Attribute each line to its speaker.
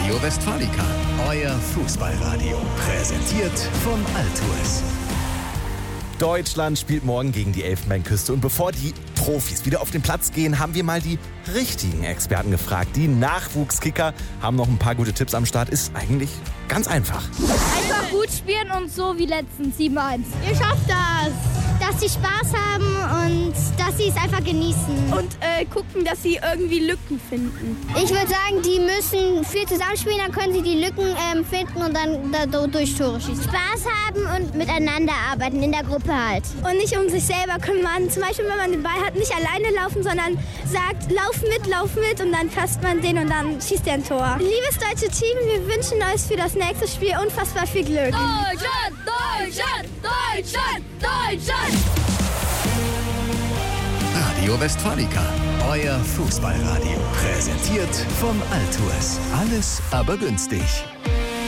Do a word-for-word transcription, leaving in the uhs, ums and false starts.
Speaker 1: Radio Westfalica, euer Fußballradio. Präsentiert von Altours.
Speaker 2: Deutschland spielt morgen gegen die Elfenbeinküste. Und bevor die Profis wieder auf den Platz gehen, haben wir mal die richtigen Experten gefragt. Die Nachwuchskicker haben noch ein paar gute Tipps am Start. Ist eigentlich ganz einfach.
Speaker 3: Einfach gut spielen und so wie letztens sieben eins.
Speaker 4: Ihr schafft das! Dass sie Spaß haben und dass sie es einfach genießen.
Speaker 3: Und äh, gucken, dass sie irgendwie Lücken finden.
Speaker 4: Ich würde sagen, die müssen viel zusammenspielen, dann können sie die Lücken ähm, finden und dann dadurch Tore schießen. Spaß haben und miteinander arbeiten, in der Gruppe halt.
Speaker 3: Und nicht um sich selber kümmern. Zum Beispiel, wenn man den Ball hat, nicht alleine laufen, sondern sagt, lauf mit, lauf mit und dann fasst man den und dann schießt er ein Tor. Liebes deutsche Team, wir wünschen euch für das nächste Spiel unfassbar viel Glück.
Speaker 5: Deutschland, Deutschland, Deutschland, Deutschland!
Speaker 1: Radio Westfalica, euer Fußballradio. Präsentiert von Altours. Alles aber günstig.